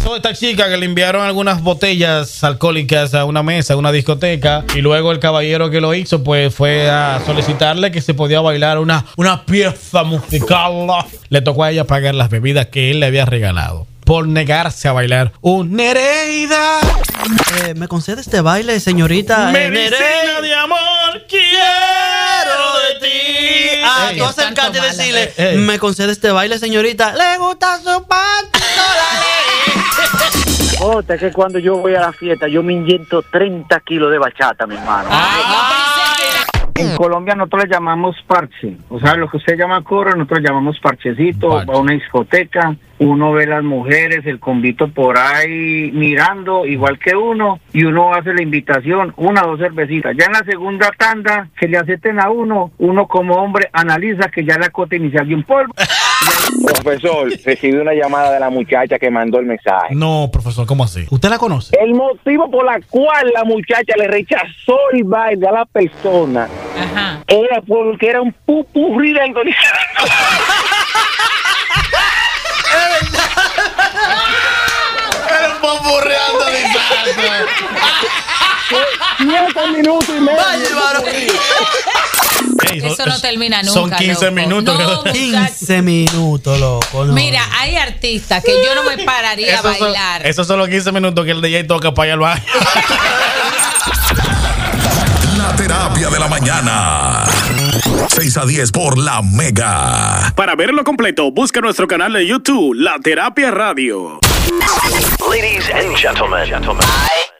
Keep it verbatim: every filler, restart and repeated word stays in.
caso de esta chica que le enviaron algunas botellas alcohólicas a una mesa, a una discoteca, y luego el caballero que lo hizo pues fue a solicitarle que se podía bailar una, una pieza musical. Le tocó a ella pagar las bebidas que él le había regalado por negarse a bailar un Nereida. Eh, ¿Me concede este baile, señorita? Medicina eh, Nereida de amor quiero de ti. Ah, Ey, tú acercarte y decirle, Ey, ey. ¿me concede este baile, señorita? ¿Le gusta su panty? Otra, que cuando yo voy a la fiesta, yo me inyecto treinta kilos de bachata, mi hermano. En Colombia nosotros le llamamos parche. O sea, lo que usted llama coro, nosotros llamamos parchecito. Parche. Va a una discoteca, uno ve las mujeres, el convito por ahí mirando, igual que uno, y uno hace la invitación, una o dos cervecitas. Ya en la segunda tanda, que le acepten a uno, uno como hombre analiza que ya la cota inicial de un polvo. Profesor, recibí una llamada de la muchacha que mandó el mensaje. No, profesor, ¿cómo así? ¿Usted la conoce? El motivo por la cual la muchacha le rechazó el baile a la persona Ajá. era porque era un pupurrí de Antonio. Era un popurreando de Siete minutos y medio. Vaya, hermano. Eso no termina nunca. Son quince loco. minutos. No, muchacho. quince minutos, loco. No. Mira, hay artistas que yo no me pararía a Esos son, bailar. esos son los quince minutos que el D J toca para ir al baño. La terapia de la mañana. seis a diez por La Mega. Para verlo completo, busca nuestro canal de YouTube, La Terapia Radio. Ladies and gentlemen, gentlemen. I